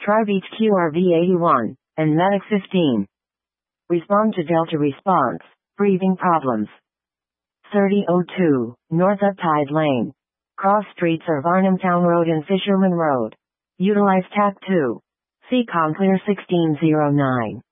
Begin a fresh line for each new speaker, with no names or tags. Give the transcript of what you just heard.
Try Beach QRV81 and Medic 15. Respond to Delta response. Breathing problems. 3002, North up Tide Lane. Cross streets are Varnum Town Road and Fisherman Road. Utilize TAC 2. CCOM clear 1609.